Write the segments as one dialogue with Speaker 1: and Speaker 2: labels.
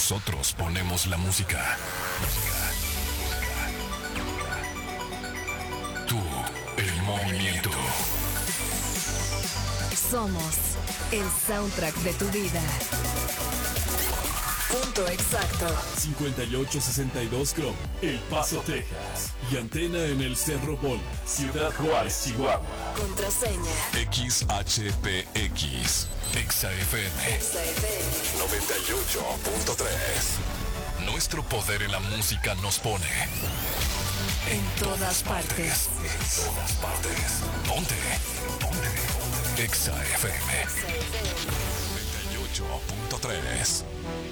Speaker 1: Nosotros ponemos la música. Tú, el movimiento.
Speaker 2: Somos el soundtrack de tu vida. Punto exacto.
Speaker 3: 5862 Chrome, El Paso, Texas. Y antena en el Cerro Bola, Ciudad Juárez, Chihuahua.
Speaker 2: Contraseña
Speaker 1: XHPX. XFM. 98.3. Nuestro poder en la música nos pone en todas partes. En todas partes. Ponte. XFM 98.3.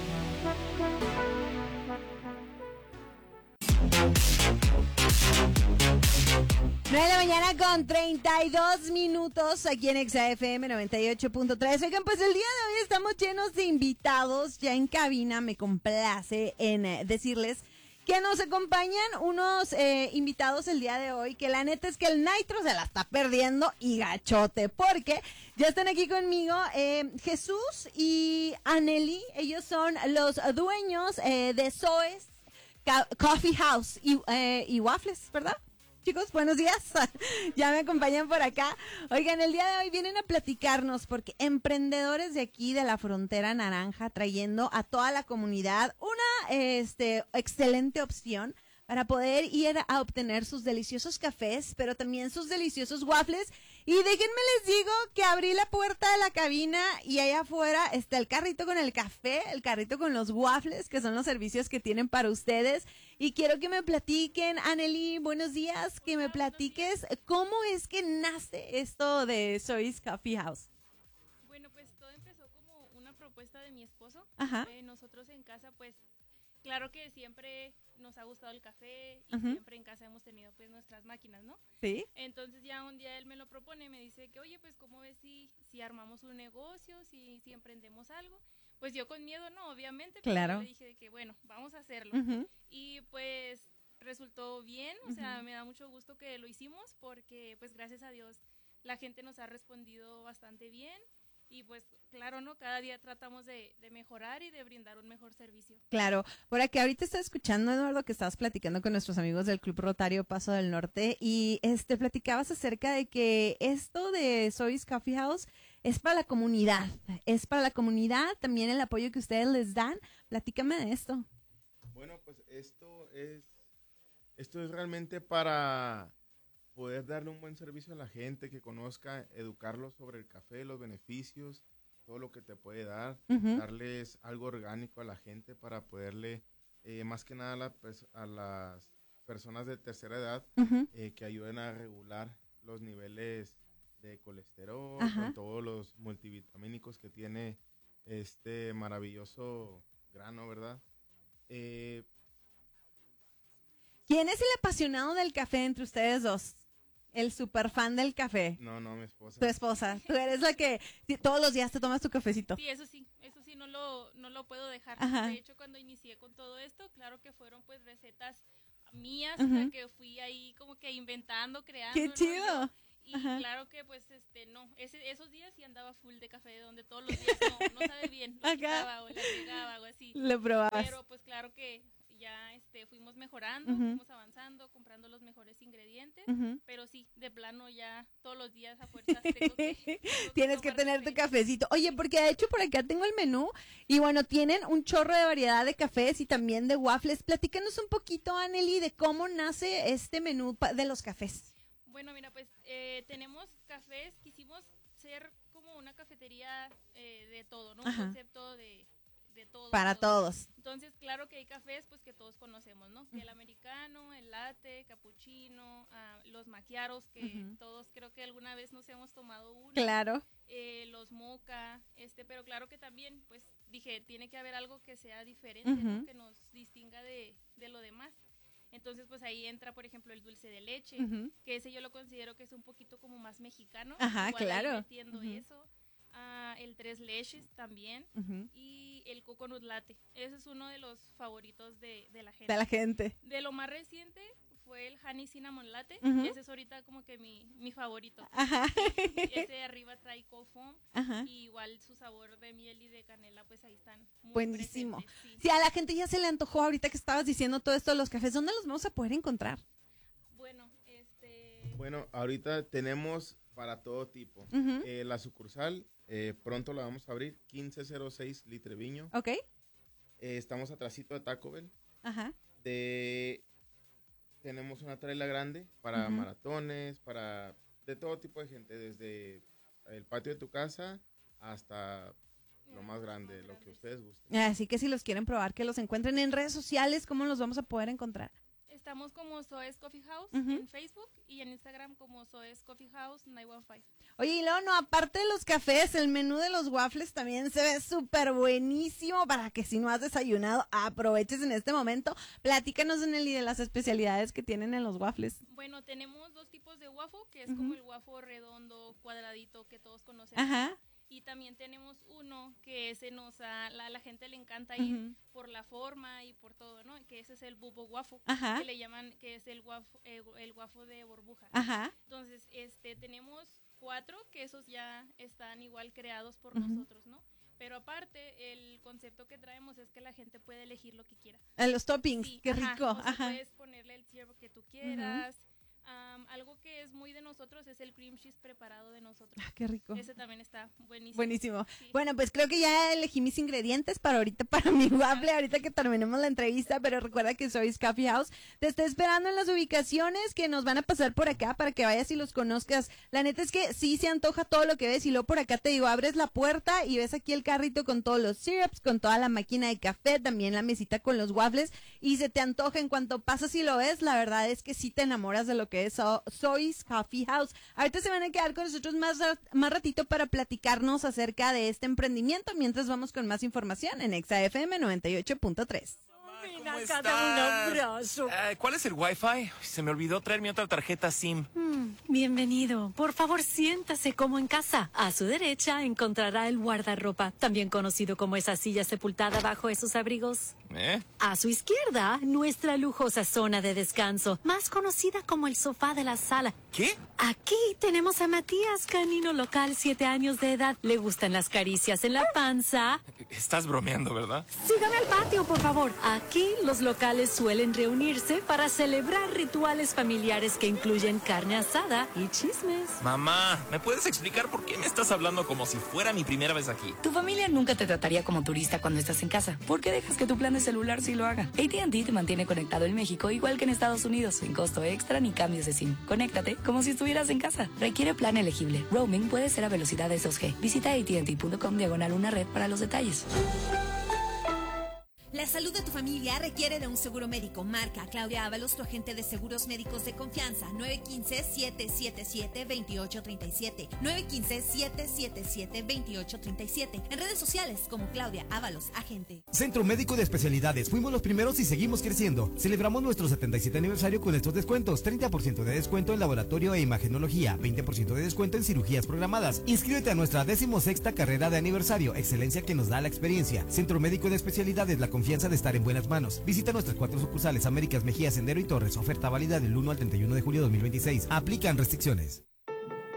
Speaker 4: Nueve de la mañana con 32 minutos aquí en XFM 98.3. Oigan, pues el día de hoy estamos llenos de invitados ya en cabina. Me complace en decirles que nos acompañan unos invitados el día de hoy, que la neta es que el Nitro se la está perdiendo y gachote, porque ya están aquí conmigo Jesús y Anneli. Ellos son los dueños de Zoe's Coffee House y Waffles, ¿verdad? Chicos, buenos días. Ya me acompañan por acá. Oigan, el día de hoy vienen a platicarnos porque emprendedores de aquí de la Frontera Naranja trayendo a toda la comunidad una excelente opción para poder ir a obtener sus deliciosos cafés, pero también sus deliciosos waffles. Y déjenme les digo que abrí la puerta de la cabina y allá afuera está el carrito con el café, el carrito con los waffles, que son los servicios que tienen para ustedes. Y quiero que me platiquen, Anneli, buenos días, que me platiques cómo es que nace esto de Zoe's Coffee House.
Speaker 5: Bueno, pues todo empezó como una propuesta de mi esposo.
Speaker 4: Ajá.
Speaker 5: Nosotros en casa, pues, claro que siempre nos ha gustado el café y siempre en casa hemos tenido pues nuestras máquinas, ¿no?
Speaker 4: Sí.
Speaker 5: Entonces ya un día él me lo propone, me dice que, oye, pues, ¿cómo ves si armamos un negocio, si emprendemos algo? Pues yo con miedo, no, obviamente.
Speaker 4: Claro.
Speaker 5: Pero le dije de que, bueno, vamos a hacerlo. Y pues resultó bien, o sea, me da mucho gusto que lo hicimos porque, pues, gracias a Dios, la gente nos ha respondido bastante bien. Y pues, claro, ¿no? Cada día tratamos de mejorar y de brindar un mejor servicio.
Speaker 4: Claro. Por aquí ahorita estaba escuchando, Eduardo, que estabas platicando con nuestros amigos del Club Rotario Paso del Norte y platicabas acerca de que esto de Zoe's Coffee House es para la comunidad. Es para la comunidad, también el apoyo que ustedes les dan. Platícame de esto.
Speaker 6: Bueno, pues esto es realmente para poder darle un buen servicio a la gente, que conozca, educarlos sobre el café, los beneficios, todo lo que te puede dar, darles algo orgánico a la gente para poderle, más que nada a las personas de tercera edad, que ayuden a regular los niveles de colesterol, con todos los multivitamínicos que tiene este maravilloso grano, ¿verdad?
Speaker 4: ¿Quién es el apasionado del café entre ustedes dos? El super fan del café.
Speaker 6: No, mi esposa.
Speaker 4: Tu esposa. Tú eres la que todos los días te tomas tu cafecito.
Speaker 5: Sí, eso sí, no lo puedo dejar.
Speaker 4: Ajá.
Speaker 5: De hecho, cuando inicié con todo esto, claro que fueron pues recetas mías, o sea, que fui ahí como que inventando, creando.
Speaker 4: ¡Qué chido!
Speaker 5: ¿No? Y claro que pues esos días sí andaba full de café, de donde todos los días no sabe bien, lo quitaba o le agregaba algo así.
Speaker 4: Lo probabas.
Speaker 5: Pero pues claro que ya fuimos mejorando, fuimos avanzando, comprando los mejores ingredientes, pero sí, de plano ya todos los días a fuerzas tengo que
Speaker 4: tienes que tener tu cafecito. Oye, porque de hecho por acá tengo el menú y bueno, tienen un chorro de variedad de cafés y también de waffles. Platícanos un poquito, Anneli, de cómo nace este menú de los cafés.
Speaker 5: Bueno, mira, pues tenemos cafés, quisimos ser como una cafetería de todo, ¿no? Un concepto de todo.
Speaker 4: Para todos.
Speaker 5: Entonces, claro que hay cafés pues que todos conocemos, ¿no? Que el americano, el latte, cappuccino, los macchiatos, que todos creo que alguna vez nos hemos tomado uno.
Speaker 4: Claro.
Speaker 5: Los mocha, pero claro que también, pues dije, tiene que haber algo que sea diferente, ¿no? Que nos distinga de lo demás. Entonces, pues ahí entra, por ejemplo, el dulce de leche, que ese yo lo considero que es un poquito como más mexicano.
Speaker 4: Ajá,
Speaker 5: igual
Speaker 4: claro.
Speaker 5: Ahí metiendo eso. El tres leches también, y el coconut latte. Ese es uno de los favoritos de la gente.
Speaker 4: De la gente.
Speaker 5: De lo más reciente fue el Honey Cinnamon Latte.
Speaker 4: Ujú.
Speaker 5: Ese es ahorita como que mi favorito.
Speaker 4: Ajá.
Speaker 5: Ese de arriba trae cold foam.
Speaker 4: Ajá.
Speaker 5: Y igual su sabor de miel y de canela, pues ahí están. Muy
Speaker 4: Buenísimo.
Speaker 5: presentes, sí.
Speaker 4: Si a la gente ya se le antojó ahorita que estabas diciendo todo esto de los cafés, ¿dónde los vamos a poder encontrar?
Speaker 5: Bueno,
Speaker 6: Bueno, ahorita tenemos para todo tipo.
Speaker 4: Ujú.
Speaker 6: La sucursal, pronto la vamos a abrir, 1506 Litreviño.
Speaker 4: ¿Ok?
Speaker 6: Estamos atrásito de Taco Bell.
Speaker 4: Ajá.
Speaker 6: Tenemos una traila grande para
Speaker 4: Ujú.
Speaker 6: maratones, de todo tipo de gente, desde el patio de tu casa hasta lo más grande, lo que ustedes gusten.
Speaker 4: Así que si los quieren probar, que los encuentren en redes sociales, ¿cómo los vamos a poder encontrar?
Speaker 5: estamos como Zoe's Coffee House
Speaker 4: Ujú.
Speaker 5: en Facebook y en Instagram como Zoe's Coffee House 915.
Speaker 4: Oye, y luego, no, aparte de los cafés, el menú de los waffles también se ve súper buenísimo para que si no has desayunado, aproveches en este momento. Platícanos en el y de las especialidades que tienen en los waffles.
Speaker 5: Bueno, tenemos dos tipos de waffle, que es
Speaker 4: Ujú.
Speaker 5: como el waffle redondo, cuadradito, que todos conocemos.
Speaker 4: Ajá.
Speaker 5: Y también tenemos uno que ese la gente le encanta ir
Speaker 4: Ujú.
Speaker 5: por la forma y por todo, ¿no? Que ese es el bubble waffle,
Speaker 4: Ajá.
Speaker 5: que le llaman, que es el waffle de burbuja.
Speaker 4: Ajá.
Speaker 5: Entonces, tenemos 4 que esos ya están igual creados por
Speaker 4: Ujú.
Speaker 5: nosotros, ¿no? Pero aparte, el concepto que traemos es que la gente puede elegir lo que quiera.
Speaker 4: Los toppings,
Speaker 5: Sí,
Speaker 4: qué
Speaker 5: ajá,
Speaker 4: rico.
Speaker 5: o sea,
Speaker 4: Ajá.
Speaker 5: puedes ponerle el ciervo que tú quieras. Algo que es muy de nosotros es el cream cheese preparado de nosotros.
Speaker 4: Ah, qué rico.
Speaker 5: Ese también está buenísimo.
Speaker 4: Buenísimo.
Speaker 5: Sí.
Speaker 4: Bueno, pues creo que ya elegí mis ingredientes para ahorita, para mi waffle, ahorita que terminemos la entrevista, pero recuerda que soy Coffee House. Te estoy esperando en las ubicaciones que nos van a pasar por acá para que vayas y los conozcas. La neta es que sí se antoja todo lo que ves y luego por acá te digo, abres la puerta y ves aquí el carrito con todos los syrups, con toda la máquina de café, también la mesita con los waffles y se te antoja en cuanto pasas y lo ves, la verdad es que sí te enamoras de lo que es Zoe's Coffee House. Ahorita se van a quedar con nosotros más ratito para platicarnos acerca de este emprendimiento mientras vamos con más información en Exa FM 98.3.
Speaker 7: ¿Cómo estás? ¿Cuál es el Wi-Fi? Se me olvidó traer mi otra tarjeta SIM.
Speaker 8: Bienvenido. Por favor, siéntase como en casa. A su derecha encontrará el guardarropa, también conocido como esa silla sepultada bajo esos abrigos.
Speaker 7: ¿Eh?
Speaker 8: A su izquierda, nuestra lujosa zona de descanso, más conocida como el sofá de la sala.
Speaker 7: ¿Qué?
Speaker 8: Aquí tenemos a Matías, canino local, 7 años de edad. Le gustan las caricias en la panza.
Speaker 7: Estás bromeando, ¿verdad?
Speaker 8: Sígame al patio, por favor. Aquí los locales suelen reunirse para celebrar rituales familiares que incluyen carne asada y chismes.
Speaker 7: Mamá, ¿me puedes explicar por qué me estás hablando como si fuera mi primera vez aquí?
Speaker 9: Tu familia nunca te trataría como turista cuando estás en casa. ¿Por qué dejas que tu plan de celular sí lo haga? AT&T te mantiene conectado en México igual que en Estados Unidos, sin costo extra ni cambios de SIM. Conéctate como si estuvieras en casa. Requiere plan elegible. Roaming puede ser a velocidades 2G. Visita AT&T.com/una red para los detalles.
Speaker 2: La salud de tu familia requiere de un seguro médico. Marca a Claudia Ábalos, tu agente de seguros médicos de confianza. 915-777-2837. 915-777-2837. En redes sociales como Claudia Ábalos, agente.
Speaker 10: Centro Médico de Especialidades. Fuimos los primeros y seguimos creciendo. Celebramos nuestro 77 aniversario con estos descuentos. 30% de descuento en laboratorio e imagenología. 20% de descuento en cirugías programadas. Inscríbete a nuestra 16ª carrera de aniversario. Excelencia que nos da la experiencia. Centro Médico de Especialidades, la confianza de estar en buenas manos. Visita nuestras 4 sucursales: Américas, Mejía, Sendero y Torres. Oferta válida del 1 al 31 de julio de 2026. Aplican restricciones.